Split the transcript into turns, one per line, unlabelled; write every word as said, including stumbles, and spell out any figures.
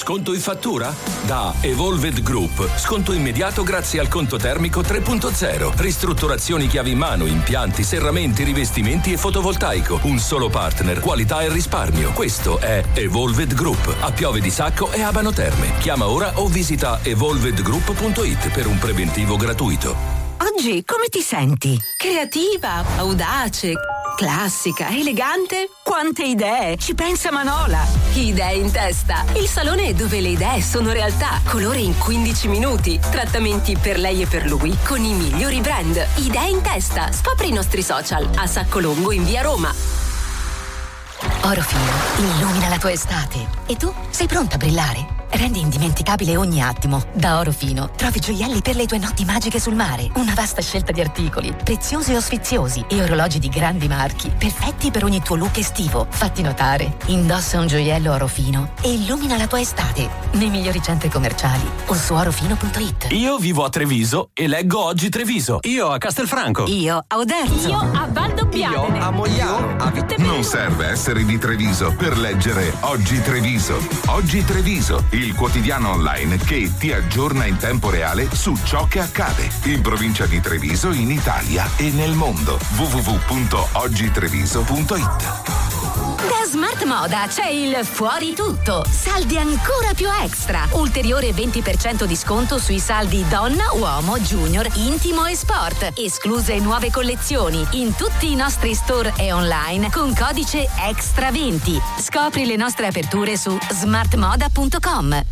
Sconto in fattura? Da Evolved Group. Sconto immediato grazie al conto termico tre punto zero. Ristrutturazioni chiavi in mano, impianti, serramenti, rivestimenti e fotovoltaico. Un solo partner, qualità e risparmio. Questo è Evolved Group. A Piove di Sacco e Abano Terme. Chiama ora o visita evolved group punto it per un preventivo gratuito.
Oggi come ti senti? Creativa, audace, classica, elegante? Quante idee! Ci pensa Manola!
Idee in testa. Il salone dove le idee sono realtà. Colore in quindici minuti. Trattamenti per lei e per lui con i migliori brand. Idee in testa. Scopri i nostri social a Saccolongo in via Roma.
Orofino illumina la tua estate. E tu sei pronta a brillare? Rendi indimenticabile ogni attimo. Da Orofino trovi gioielli per le tue notti magiche sul mare. Una vasta scelta di articoli, preziosi o sfiziosi, e orologi di grandi marchi, perfetti per ogni tuo look estivo. Fatti notare. Indossa un gioiello Orofino e illumina la tua estate nei migliori centri commerciali o su orofino punto it.
Io vivo a Treviso e leggo Oggi Treviso.
Io a Castelfranco.
Io a Oderzo.
Io a Valdobbiadene.
Io a Mogliano. A Vite-
non serve essere di Treviso per leggere Oggi Treviso. Oggi Treviso, il quotidiano online che ti aggiorna in tempo reale su ciò che accade in provincia di Treviso, in Italia e nel mondo. w w w punto oggi treviso punto it.
Da Smart Moda c'è il fuori tutto. Saldi ancora più extra. Ulteriore venti per cento di sconto sui saldi donna, uomo, junior, intimo e sport. Escluse nuove collezioni in tutti i nostri store e online con codice extra venti. Scopri le nostre aperture su smart moda punto com.